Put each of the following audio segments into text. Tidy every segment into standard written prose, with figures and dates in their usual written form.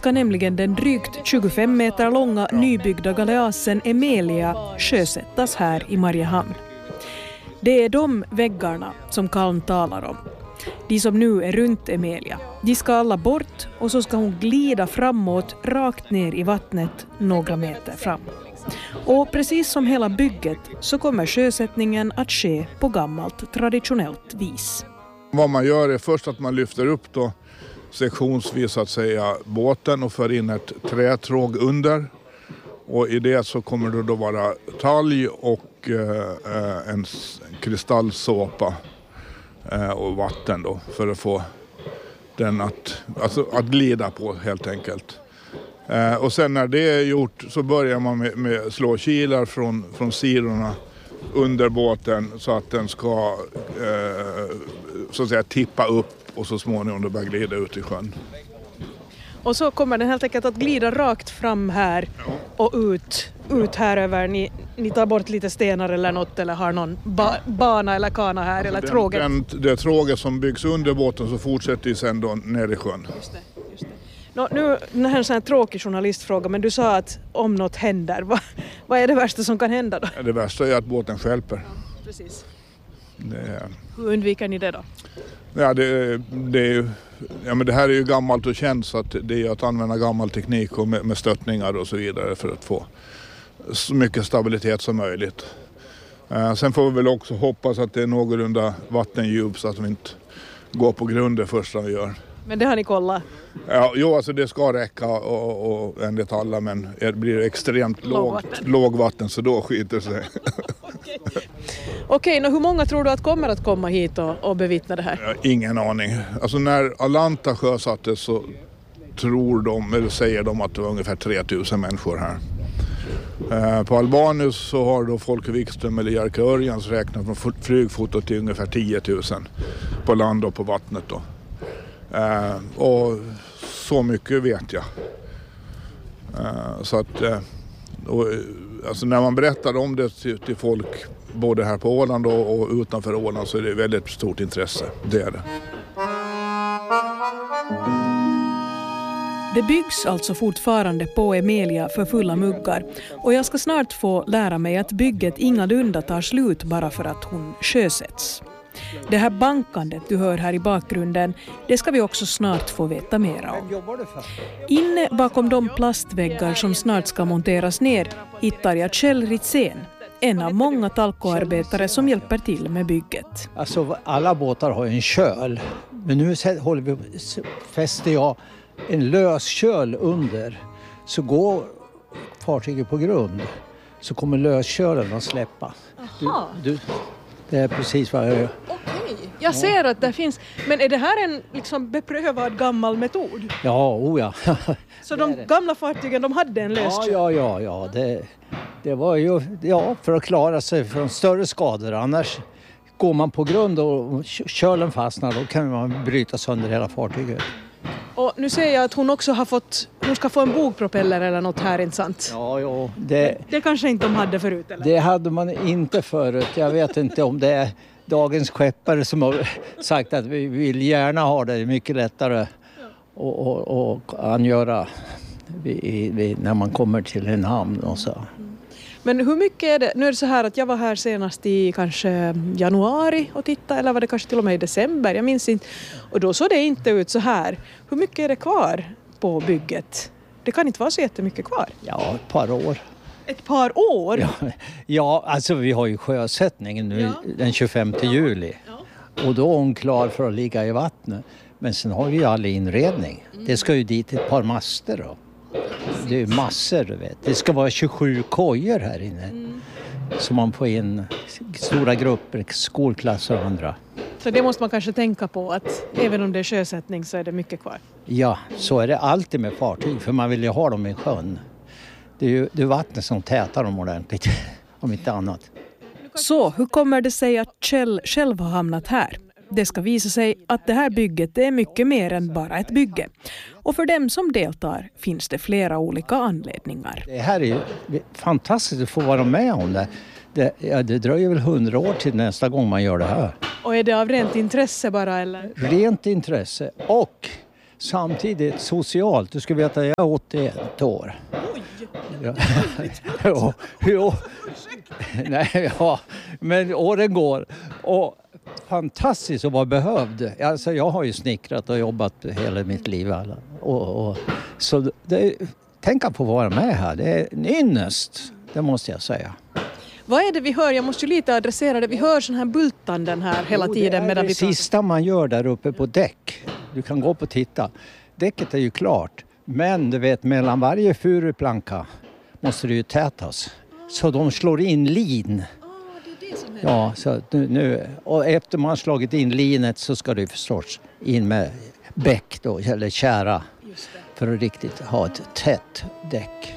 ska nämligen den drygt 25 meter långa nybyggda galeasen Emelia sjösättas här i Mariehamn. Det är de väggarna som Kalm talar om. De som nu är runt Emelia. De ska alla bort och så ska hon glida framåt rakt ner i vattnet några meter fram. Och precis som hela bygget så kommer sjösättningen att ske på gammalt traditionellt vis. Vad man gör är först att man lyfter upp då sektionsvis så att säga båten och för in ett trätråg under. Och i det så kommer det då vara talg och en kristallsåpa och vatten då för att få den att glida på helt enkelt. Och sen när det är gjort så börjar man med slå kilar från sidorna under båten så att den ska så att säga tippa upp och så småningom då börjar glida ut i sjön. Och så kommer den helt enkelt att glida rakt fram här och ut här över. Ni tar bort lite stenar eller något eller har någon bana eller kana här eller tråget. Det tråget som byggs under båten så fortsätter ju sen då ner i sjön. Just det. Nu, det här är en sån här tråkig journalistfråga, men du sa att om något händer, vad är det värsta som kan hända då? Det värsta är att båten stjälper. Ja, precis. Hur undviker ni det då? Ja, men det här är ju gammalt och känt så att det är att använda gammal teknik och med stöttningar och så vidare för att få så mycket stabilitet som möjligt. Sen får vi väl också hoppas att det är någorlunda vattendjup så att vi inte går på grund det första vi gör. Men det har ni kollat? Ja, alltså det ska räcka och enligt alla, men det blir extremt lågvatten så då skiter sig. Okej, hur många tror du att kommer att komma hit och bevittna det här? Ingen aning. Alltså när Alanta sjösattes så säger de att det var ungefär 3000 människor här. På Albanus så har då Folke Wikström eller Jerka Örjans räknat från flygfoto till ungefär 10 000 på land och på vattnet då. Och så mycket vet jag. Så att alltså när man berättar om det till folk både här på Åland och utanför Åland så är det väldigt stort intresse. Det är det. Det byggs alltså fortfarande på Emelia för fulla muggar och jag ska snart få lära mig att bygget ingalunda tar slut bara för att hon sjösätts. Det här bankandet du hör här i bakgrunden, det ska vi också snart få veta mer om. Inne bakom de plastväggar som snart ska monteras ner hittar jag Kjell Ritzén, en av många talkoarbetare som hjälper till med bygget. Alltså alla båtar har en köl, men nu fäster jag en lös köl under, så går fartyget på grund så kommer löskölen att släppa. Det är precis vad jag gör. Okej, jag ser att det finns. Men är det här en liksom beprövad gammal metod? Ja. Så de gamla fartygen, de hade en lösköl? Ja. Det var ju för att klara sig från större skador. Annars går man på grund och kölen fastnar, då kan man bryta sönder hela fartyget. Och nu ser jag att hon också hon ska få en bogpropeller eller något här, inte sant? Ja. Det kanske inte de hade förut, eller? Det hade man inte förut. Jag vet inte om det är dagens skeppare som har sagt att vi vill gärna ha det mycket lättare och angöra när man kommer till en hamn och så. Men hur mycket är det? Nu är det så här att jag var här senast i kanske januari och tittade, eller var det kanske till och med i december, jag minns inte. Och då såg det inte ut så här. Hur mycket är det kvar på bygget? Det kan inte vara så jättemycket kvar. Ja, ett par år. Ett par år? Ja, alltså vi har ju sjösättningen nu den 25 juli. Och då är hon klar för att ligga i vattnet. Men sen har vi ju all inredning. Det ska ju dit ett par master då. Det är massor, du vet. Det ska vara 27 kojor här inne. Så man får in stora grupper, skolklasser och andra. Så det måste man kanske tänka på, att även om det är sjösättning så är det mycket kvar. Ja, så är det alltid med fartyg, för man vill ju ha dem i sjön. Det är ju vattnet som tätar dem ordentligt, om inte annat. Så hur kommer det sig att Kjell själv har hamnat här? Det ska visa sig att det här bygget är mycket mer än bara ett bygge. Och för dem som deltar finns det flera olika anledningar. Det här är ju fantastiskt att få vara med om det. Det dröjer väl 100 år till nästa gång man gör det här. Och är det av rent intresse bara, eller? Rent intresse, och samtidigt socialt. Du ska veta, jag är 81 år. Oj! Jo. Nej, ja. Men åren går. Och fantastiskt att vara behövd. Alltså, jag har ju snickrat och jobbat hela mitt liv. Så tänk på att vara med här. Det är en ynnest, det måste jag säga. Vad är det vi hör? Jag måste ju lite adressera det. Vi hör sån här bultanden här hela tiden. Det är det sista man gör där uppe på däck. Du kan gå upp och titta. Däcket är ju klart. Men du vet, mellan varje furuplanka måste det ju tätas. Så de slår in lin. Det är det som är. Ja, så nu, och efter man har slagit in linet så ska det förstås in med bäck då, eller kära. Just det. För att riktigt ha ett tätt däck.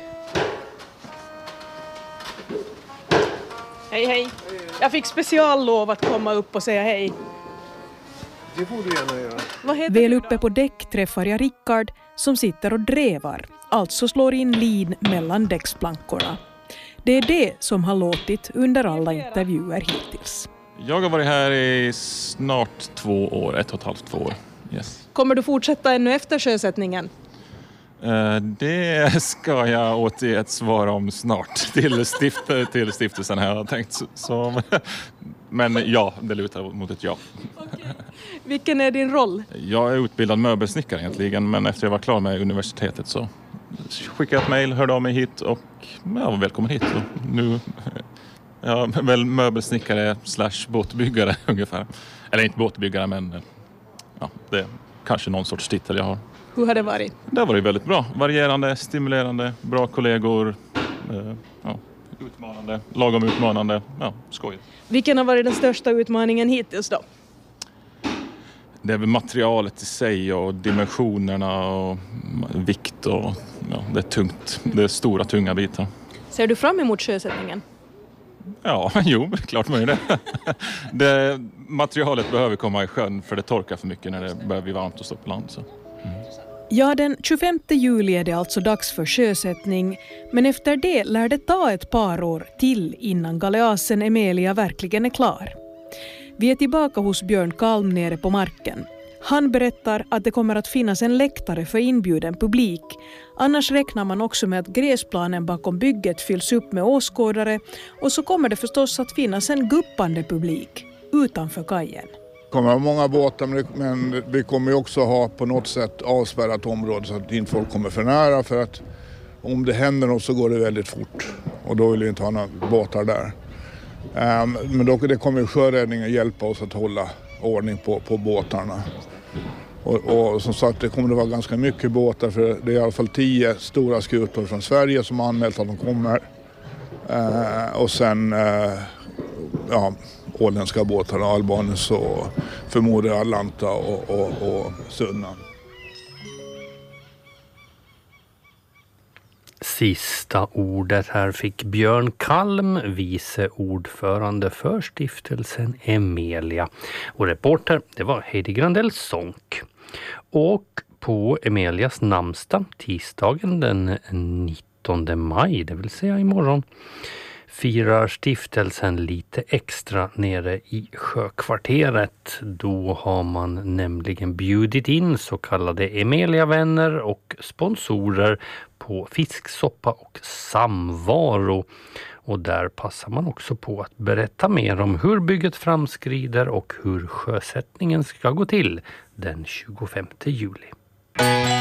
Hej. Jag fick speciallov att komma upp och säga hej. Det får du gärna göra. Vad heter Väl du uppe då? på däck träffar jag Rickard som sitter och drevar, alltså slår in lin mellan däcksplankorna. Det är det som har låtit under alla intervjuer hittills. Jag har varit här i snart 2 år, 1,5, 2 år. Yes. Kommer du fortsätta ännu efter sjösättningen? Det ska jag återge ett svar om snart till stiftelsen här, har jag tänkt. Men ja, det lutar mot ett ja. Okay. Vilken är din roll? Jag är utbildad möbelsnickare egentligen, men efter jag var klar med universitetet så skickade jag ett mejl, hörde av mig hit och ja, välkommen hit. Och nu jag är väl möbelsnickare / båtbyggare ungefär. Eller inte båtbyggare, men ja, det är kanske någon sorts titel jag har. Hur har det varit? Det har varit väldigt bra. Varierande, stimulerande, bra kollegor. Utmanande, lagom utmanande. Ja, skojigt. Vilken har varit den största utmaningen hittills då? Det är väl materialet i sig och dimensionerna och vikt och ja, det är tungt. Det är stora, tunga bitar. Ser du fram emot sjösättningen? Ja, jo, klart man är det. Materialet behöver komma i sjön för det torkar för mycket när det börjar bli varmt och stå på land. Så. Ja, den 25 juli är det alltså dags för sjösättning, men efter det lär det ta ett par år till innan galeasen Emelia verkligen är klar. Vi är tillbaka hos Björn Kalm nere på marken. Han berättar att det kommer att finnas en läktare för inbjuden publik. Annars räknar man också med att gräsplanen bakom bygget fylls upp med åskådare och så kommer det förstås att finnas en guppande publik utanför kajen. Det kommer att ha många båtar, men vi kommer också ha på något sätt avspärrat område så att inte folk kommer för nära, för att om det händer något så går det väldigt fort och då vill vi inte ha några båtar där. Men då det kommer sjöräddningen hjälpa oss att hålla ordning på båtarna. Och som sagt, det kommer att vara ganska mycket båtar, för det är i alla fall 10 stora skutor från Sverige som har anmält att de kommer. Och sen åländska båtar, Albanus och förmodligen Atlanta och Sunnan. Sista ordet här fick Björn Kalm, vice ordförande för stiftelsen Emelia. Och reporter, det var Heidi Grandell Sonck. Och på Emelias namnsdag, tisdagen den 19 maj, det vill säga imorgon, firar stiftelsen lite extra nere i sjökvarteret. Då har man nämligen bjudit in så kallade Emelia-vänner och sponsorer på fisksoppa och samvaro. Och där passar man också på att berätta mer om hur bygget framskrider och hur sjösättningen ska gå till den 25 juli.